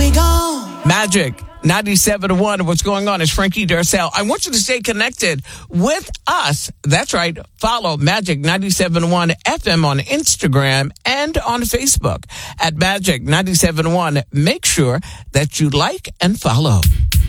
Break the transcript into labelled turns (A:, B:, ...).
A: we go.
B: Magic 97.1. What's going on? It's Frankie Darcell. I want you to stay connected with us. That's right. Follow Magic 97.1 FM on Instagram and on Facebook at Magic 97.1. Make sure that you like and follow.